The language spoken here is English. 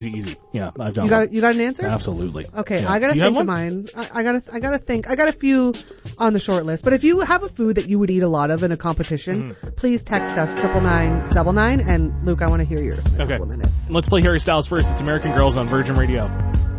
Easy. Yeah, I've got You got an answer? Absolutely. Okay, Yeah. I gotta Do you have think of one? mine. I gotta think. I got a few on the short list. But if you have a food that you would eat a lot of in a competition, please text us 99999. And Luke, I want to hear yours in a couple of minutes. Let's play Harry Styles first. It's American Girls on Virgin Radio.